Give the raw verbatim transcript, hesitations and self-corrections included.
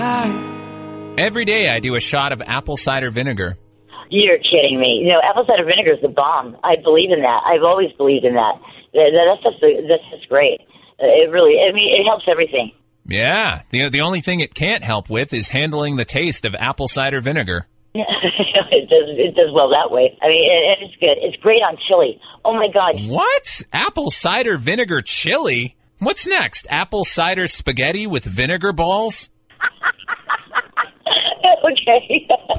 Every day I do a shot of apple cider vinegar. You're kidding me. You know, apple cider vinegar is the bomb. I believe in that. I've always believed in that. that that's just that's just great. It really, I mean, it helps everything. Yeah. The the only thing it can't help with is handling the taste of apple cider vinegar. it does it does well that way. I mean, it, it's good. It's great on chili. Oh my God. What? Apple cider vinegar chili? What's next? Apple cider spaghetti with vinegar balls? Okay.